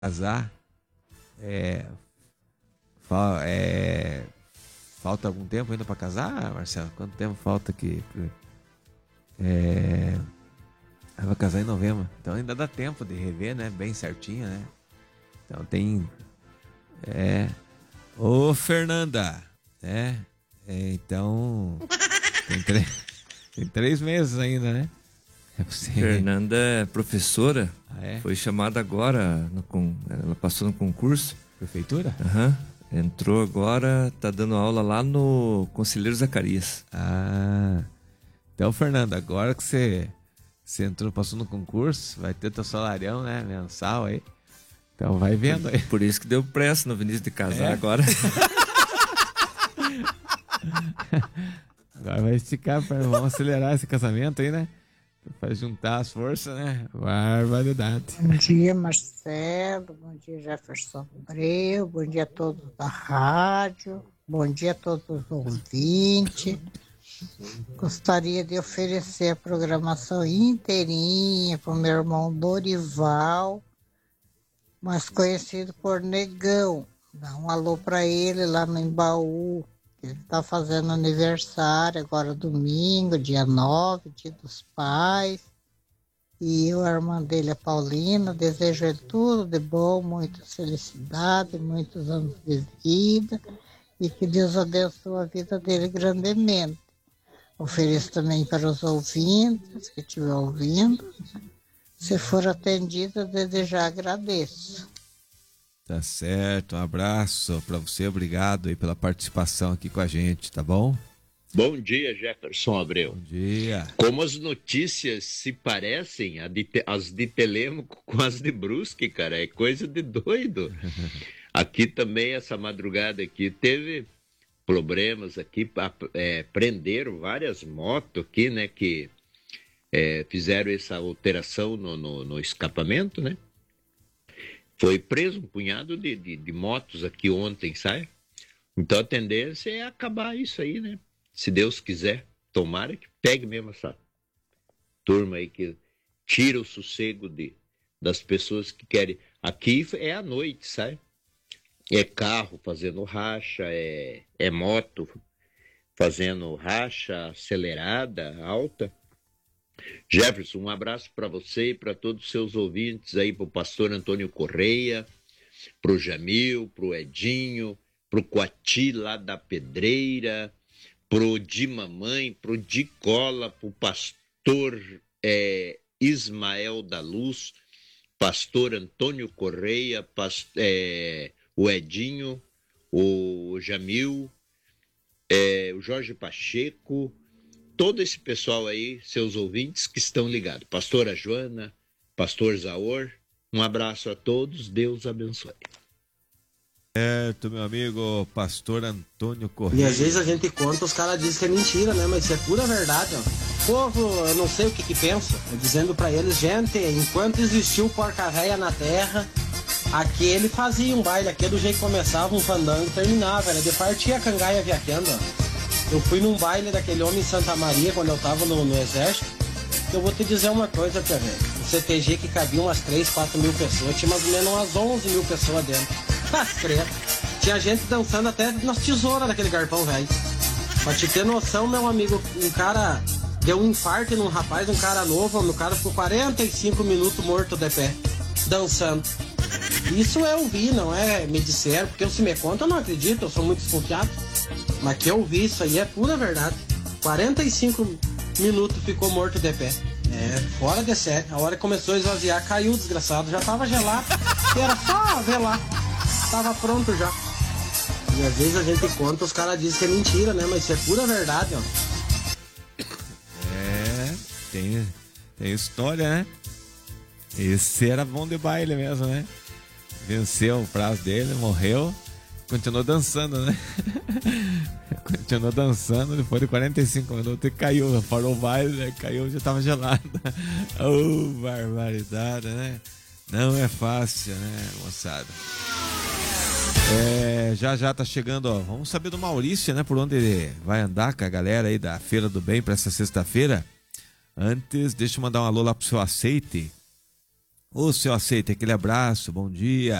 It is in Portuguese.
casar, é, falta algum tempo ainda para casar, Marcelo? Quanto tempo falta aqui? Vai casar em novembro, então ainda dá tempo de rever, né? Bem certinho, né? Então tem... Ô, Fernanda, então tem 3 meses ainda, né? É você. Fernanda é professora, É? foi chamada agora, ela passou no concurso. Prefeitura? Aham. Entrou agora, tá dando aula lá no Conselheiro Zacarias. Então, Fernanda, agora que você entrou, passou no concurso, vai ter teu salarião, né? Mensal aí. Então vai vendo aí. Por isso que deu pressa no Vinícius de casar agora. Agora vai esticar, vamos acelerar esse casamento aí, né? Para juntar as forças, né? Barbaridade. Bom dia, Marcelo. Bom dia, Jefferson Abreu. Bom dia a todos da rádio. Bom dia a todos os ouvintes. Gostaria de oferecer a programação inteirinha para o meu irmão Dorival, mais conhecido por Negão. Dá um alô para ele lá no Embaú. Ele está fazendo aniversário agora domingo, dia 9, dia dos pais. E eu, a irmã dele, a Paulina, desejo ele tudo de bom, muita felicidade, muitos anos de vida e que Deus abençoe a vida dele grandemente. Ofereço também para os ouvintes que estiver ouvindo. Se for atendida, desde já agradeço. Tá certo, um abraço para você, obrigado aí pela participação aqui com a gente, tá bom? Bom dia, Jefferson Abreu. Bom dia. Como as notícias se parecem, as de Telêmaco com as de Brusque, cara, é coisa de doido. Aqui também, essa madrugada aqui, teve problemas aqui, prenderam várias motos aqui, né, que fizeram essa alteração no escapamento, né? Foi preso um punhado de motos aqui ontem, sabe? Então a tendência é acabar isso aí, né? Se Deus quiser, tomara que pegue mesmo essa turma aí que tira o sossego das pessoas que querem. Aqui é à noite, sabe? É carro fazendo racha, é moto fazendo racha acelerada, alta. Jefferson, um abraço para você e para todos os seus ouvintes aí, para o pastor Antônio Correia, para o Jamil, para o Edinho, para o Coati lá da Pedreira, para o Di Mamãe, para o Di Cola, para o pastor Ismael da Luz, pastor Antônio Correia, o Edinho, o Jamil, o Jorge Pacheco, todo esse pessoal aí, seus ouvintes que estão ligados. Pastora Joana, pastor Zaor, um abraço a todos, Deus abençoe. Certo, meu amigo pastor Antônio Correia. E às vezes a gente conta, os caras dizem que é mentira, né? Mas isso é pura verdade, ó. O povo, eu não sei o que pensa, dizendo pra eles, gente, enquanto existiu porca véia na terra, aqui ele fazia um baile, aqui é do jeito que começava, um fandango terminava, era de partir a cangaia viaquendo, ó. Eu fui num baile daquele homem em Santa Maria, quando eu tava no exército. Eu vou te dizer uma coisa, Tia velho. O CTG que cabia umas 3, 4 mil pessoas, tinha mais ou menos umas 11 mil pessoas dentro. Credo. Tinha gente dançando até nas tesouras daquele garpão, velho. Pra te ter noção, meu amigo, um cara deu um infarto num rapaz, um cara novo, o cara ficou 45 minutos morto de pé, dançando. Isso eu vi, não é me disseram, porque se me conta eu não acredito, eu sou muito desconfiado. Mas que eu vi, isso aí é pura verdade. 45 minutos ficou morto de pé. Fora de série. A hora que começou a esvaziar, caiu o desgraçado. Já tava gelado. Era só ver lá. Tava pronto já. E às vezes a gente conta, os caras dizem que é mentira, né? Mas isso é pura verdade, ó. Tem história, né? Esse era bom de baile mesmo, né? Venceu o prazo dele, morreu. Continuou dançando, né? Continuou dançando, depois de 45 minutos e caiu, parou o baile, né? Caiu, já tava gelado. Barbaridade, né? Não é fácil, né, moçada? Já tá chegando, ó. Vamos saber do Maurício, né? Por onde ele vai andar com a galera aí da Feira do Bem para essa sexta-feira. Antes, deixa eu mandar um alô lá pro seu Aceite. Ô, seu Aceita, aquele abraço, bom dia.